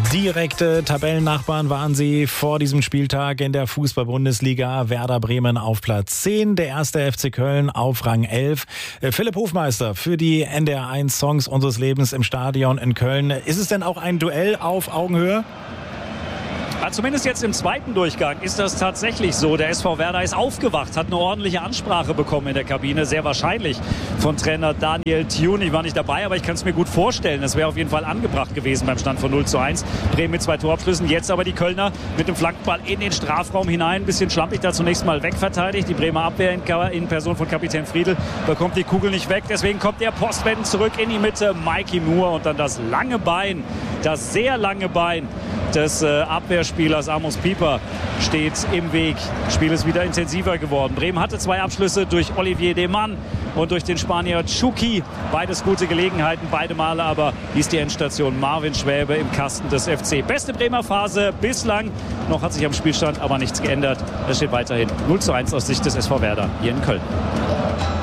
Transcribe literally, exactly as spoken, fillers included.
Direkte Tabellennachbarn waren sie vor diesem Spieltag in der Fußball-Bundesliga. Werder Bremen auf Platz zehn, der erste F C Köln auf Rang elf. Philipp Hofmeister für die N D R eins Songs unseres Lebens im Stadion in Köln. Ist es denn auch ein Duell auf Augenhöhe? Ja, zumindest jetzt im zweiten Durchgang ist das tatsächlich so. Der S V Werder ist aufgewacht, hat eine ordentliche Ansprache bekommen in der Kabine. Sehr wahrscheinlich von Trainer Daniel Thune. Ich war nicht dabei, aber ich kann es mir gut vorstellen. Das wäre auf jeden Fall angebracht gewesen beim Stand von null zu eins. Bremen mit zwei Torabschlüssen. Jetzt aber die Kölner mit dem Flankenball in den Strafraum hinein. Ein bisschen schlampig da zunächst mal wegverteidigt. Die Bremer Abwehr in, in Person von Kapitän Friedl bekommt die Kugel nicht weg. Deswegen kommt der Postwenden zurück in die Mitte. Mikey Moore und dann das lange Bein, das sehr lange Bein des äh, Abwehrspielers Amos Pieper steht im Weg. Das Spiel ist wieder intensiver geworden. Bremen hatte zwei Abschlüsse durch Olivier Demann und durch den Spanier Chucky. Beides gute Gelegenheiten, beide Male aber hieß die Endstation Marvin Schwäbe im Kasten des F C. Beste Bremer Phase bislang. Noch hat sich am Spielstand aber nichts geändert. Es steht weiterhin null zu eins aus Sicht des S V Werder hier in Köln.